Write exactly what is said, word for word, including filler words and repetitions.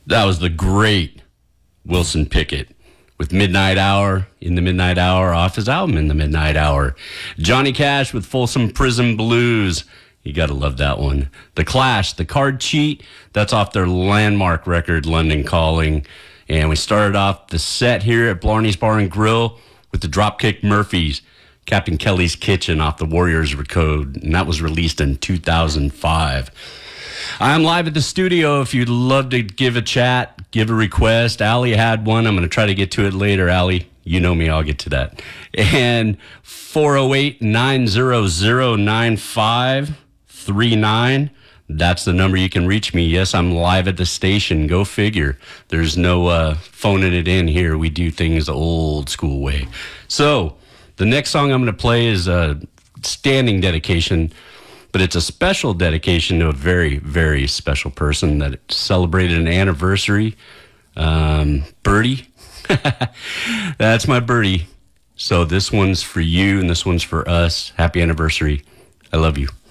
That was the great Wilson Pickett with Midnight Hour, In the Midnight Hour, off his album In the Midnight Hour. Johnny Cash with Folsom Prison Blues. You got to love that one. The Clash, The Card Cheat, that's off their landmark record, London Calling. And we started off the set here at Blarney's Bar and Grill with the Dropkick Murphys, Captain Kelly's Kitchen off the Warriors Code, and that was released in two thousand five. I'm live at the studio. If you'd love to give a chat, give a request. Allie had one. I'm going to try to get to it later, Allie. You know me, I'll get to that. And four oh eight, nine hundred, nine five three nine. That's the number you can reach me. Yes, I'm live at the station. Go figure. There's no uh, phoning it in here. We do things the old school way. So the next song I'm going to play is a standing dedication, but it's a special dedication to a very, very special person that celebrated an anniversary. Um, Birdie. That's my birdie. So this one's for you and this one's for us. Happy anniversary. I love you.